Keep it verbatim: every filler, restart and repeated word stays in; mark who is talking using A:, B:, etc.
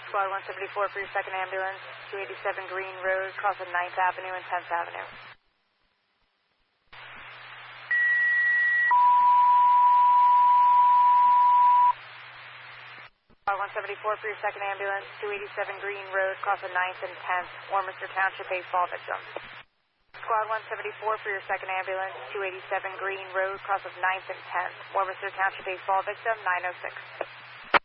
A: Squad one seventy-four for your second ambulance, two eighty-seven Green Road, crossing ninth Avenue and tenth Avenue. Squad one seventy-four for your second ambulance, two eighty-seven Green Road, crossing ninth and tenth, Warminster Township, a fall victim. Squad one seventy-four for your second ambulance, two eighty-seven Green Road, crossing ninth and tenth, Warminster Township, a fall victim, nine oh six.